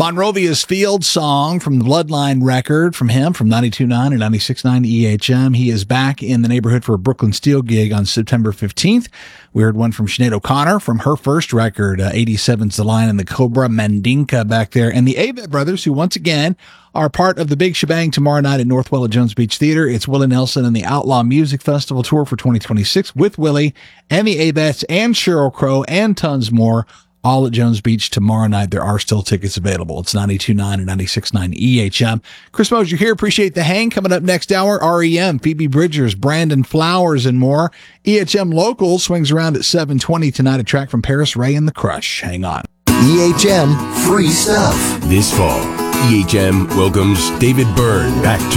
Monrovia's Field song from the Bloodline record from him from 92.9 and 96.9 EHM. He is back in the neighborhood for a Brooklyn Steel gig on September 15th. We heard one from Sinead O'Connor from her first record, 87's The Lion and the Cobra, Mandinka back there. And the Avett Brothers, who once again are part of the big shebang tomorrow night at Northwell at Jones Beach Theater. It's Willie Nelson and the Outlaw Music Festival Tour for 2026 with Willie and the Avetts and Sheryl Crow and tons more. All at Jones Beach tomorrow night. There are still tickets available. It's 92.9 and 96.9 EHM. Chris Mosier here. Appreciate the hang. Coming up next hour, REM, Phoebe Bridgers, Brandon Flowers, and more. EHM Local swings around at 7:20 tonight. A track from Paris Ray and the Crush. Hang on. EHM Free Stuff. This fall, EHM welcomes David Byrne back to